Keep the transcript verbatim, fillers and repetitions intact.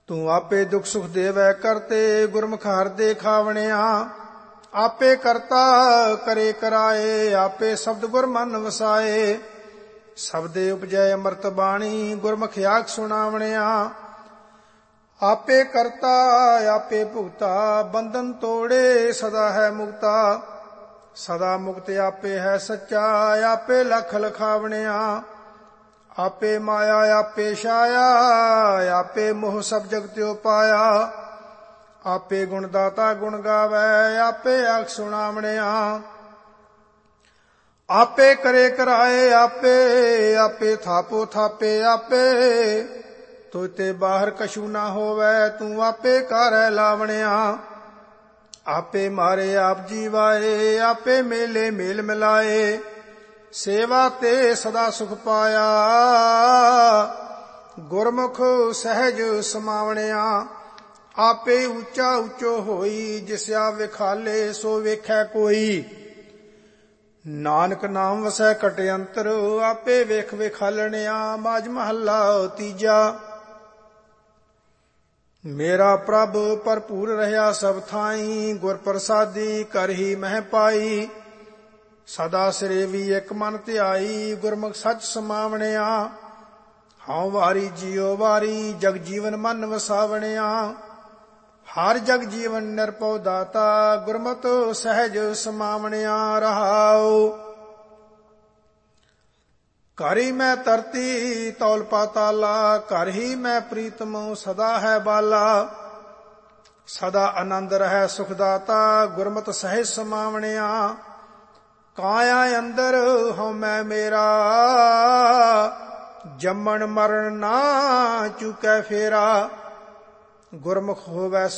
ਤੂੰ ਆਪੇ ਦੁੱਖ ਸੁਖ ਦੇਵੈ ਕਰਤੇ, ਗੁਰਮੁਖ ਹਰਿ ਦੇ ਖਾਵਣਿਆ। ਆਪੇ ਕਰਤਾ ਕਰੇ ਕਰਾਏ, ਆਪੇ ਸ਼ਬਦ ਗੁਰ ਮਨ ਵਸਾਏ। ਸ਼ਬਦੇ ਉਪਜੈ ਅੰਮ੍ਰਿਤ ਬਾਣੀ, ਗੁਰਮੁਖ ਆਖ ਸੁਣਾਵਣਿਆ। ਆਪੇ ਕਰਤਾ ਆਪੇ ਭੁਗਤਾ, ਬੰਧਨ ਤੋੜੇ ਸਦਾ ਹੈ ਮੁਕਤਾ। ਸਦਾ ਮੁਕਤ ਆਪੇ ਹੈ ਸੱਚਾ, ਆਪੇ ਲਖ ਲਖਾਵਣਿਆ। ਆਪੇ ਮਾਇਆ ਆਪੇ ਛਾਇਆ, ਆਪੇ ਮੋਹ ਸਭ ਜਗਤਿਓ ਪਾਇਆ। ਆਪੇ ਗੁਣ ਦਾਤਾ ਗੁਣ ਗਾਵੈ, ਆਪੇ ਆਖ ਸੁਣਾਵਣਿਆ। ਆਪੇ ਕਰੇ ਕਰਾਏ ਆਪੇ, ਆਪੇ ਥਾਪੋ ਥਾਪੇ ਆਪੇ। ਤੋ ਤੇ ਬਾਹਰ ਕਛੂ ਨਾ ਹੋਵੈ, ਤੂੰ ਆਪੇ ਕਰੈ ਲਾਵਣਿਆ। ਆਪੇ ਮਾਰੇ ਆਪ ਜੀਵਾਏ, ਆਪੇ ਮੇਲੇ ਮੇਲ ਮਿਲਾਏ। ਸੇਵਾ ਤੇ ਸਦਾ ਸੁਖ ਪਾਇਆ, ਗੁਰਮੁਖ ਸਹਿਜ ਸਮਾਵਣਿਆ। ਆਪੇ ਉੱਚਾ ਉੱਚੋ ਹੋਈ, ਜਿਸਿਆ ਵਿਖਾਲੇ ਸੋ ਵੇਖੈ ਕੋਈ। ਨਾਨਕ ਨਾਮ ਵਸੈ ਘਟ ਅੰਤਰ, ਆਪੇ ਵੇਖ ਵਿਖਾਲਣਿਆ। ਮਾਝ ਮਹੱਲਾ ਤੀਜਾ। ਮੇਰਾ ਪ੍ਰਭ ਭਰਪੂਰ ਰਹਿਆ ਸਭ ਥਾਈ, ਗੁਰ ਪ੍ਰਸਾਦੀ ਕਰ ਹੀ ਮਹਿ ਪਾਈ। ਸਦਾ ਸਰੇਵੀ ਇੱਕ ਮਨ ਧਿਆਈ, ਗੁਰਮੁਖ ਸੱਚ ਸਮਾਵਣਿਆ। ਹਉ ਵਾਰੀ ਜਿਉ ਵਾਰੀ, ਜਗ ਜੀਵਨ ਮਨ ਵਸਾਵਣਿਆ। ਹਰ ਜਗ ਜੀਵਨ ਨਿਰਭਉ ਦਾਤਾ, ਗੁਰਮਤਿ ਸਹਿਜ ਸਮਾਵਣਿਆ। ਰਹਾਉ ਘਰ ਹੀ ਮੈਂ ਧਰਤੀ ਤੌਲ ਪਾਤਾਲਾ, ਘਰ ਹੀ ਮੈਂ ਪ੍ਰੀਤਮ ਸਦਾ ਹੈ ਬਾਲਾ। ਸਦਾ ਆਨੰਦ ਰਹਿ ਸੁਖ ਦਾਤਾ, ਗੁਰਮਤਿ ਸਹਿਜ ਸਮਾਵਣਿਆ। ਕਾਇਆ ਅੰਦਰ ਹਉ ਮੈਂ ਮੇਰਾ, ਜੰਮਣ ਮਰਨ ਨਾ ਚੁਕੈ ਫੇਰਾ। ਗੁਰਮੁਖ ਹੋਵੈ